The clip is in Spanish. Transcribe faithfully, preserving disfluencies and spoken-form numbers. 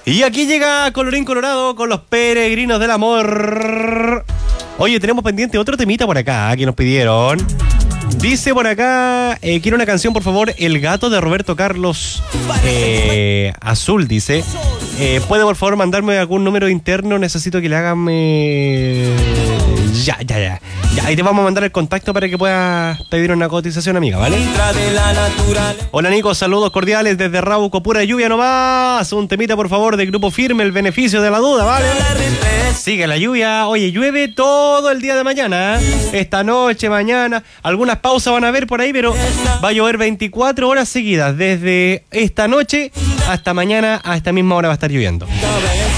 Y aquí llega Colorín Colorado con los peregrinos del amor. Oye, tenemos pendiente otro temita por acá, ¿eh? Que nos pidieron. Dice por acá, eh, quiero una canción, por favor, El gato de Roberto Carlos eh, Azul, dice. Eh, ¿Puede, por favor, mandarme algún número interno? Necesito que le hagan... Eh... Ya, ya, ya. Ya, ahí te vamos a mandar el contacto para que puedas pedir una cotización, amiga, ¿vale? Hola, Nico, saludos cordiales desde Rauco, pura lluvia nomás. Un temita, por favor, del Grupo Firme, El beneficio de la duda, ¿vale? Sigue la lluvia. Oye, llueve todo el día de mañana, ¿eh? Esta noche, mañana. Algunas pausas van a haber por ahí, pero va a llover veinticuatro horas seguidas. Desde esta noche hasta mañana, a esta misma hora va a estar lloviendo.